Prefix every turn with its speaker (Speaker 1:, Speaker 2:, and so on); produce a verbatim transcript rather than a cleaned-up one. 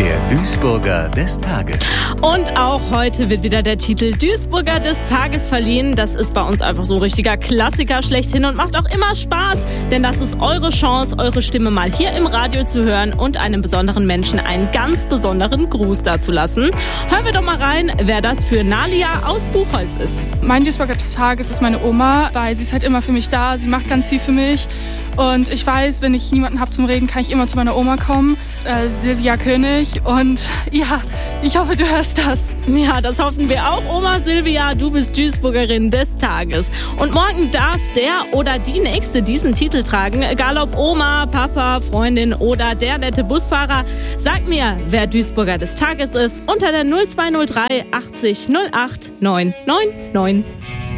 Speaker 1: Der Duisburger des Tages.
Speaker 2: Und auch heute wird wieder der Titel Duisburger des Tages verliehen. Das ist bei uns einfach so ein richtiger Klassiker schlechthin und macht auch immer Spaß. Denn das ist eure Chance, eure Stimme mal hier im Radio zu hören und einem besonderen Menschen einen ganz besonderen Gruß dazulassen. Hören wir doch mal rein, wer das für Nalia aus Buchholz ist.
Speaker 3: Mein Duisburger des Tages ist meine Oma, weil sie ist halt immer für mich da. Sie macht ganz viel für mich. Und ich weiß, wenn ich niemanden habe zum Reden, kann ich immer zu meiner Oma kommen, äh, Silvia König. Und ja, ich hoffe, du hörst das.
Speaker 2: Ja, das hoffen wir auch. Oma Silvia, du bist Duisburgerin des Tages. Und morgen darf der oder die Nächste diesen Titel tragen. Egal ob Oma, Papa, Freundin oder der nette Busfahrer. Sag mir, wer Duisburger des Tages ist, unter der null zwei null drei achtzig null acht neun neun neun.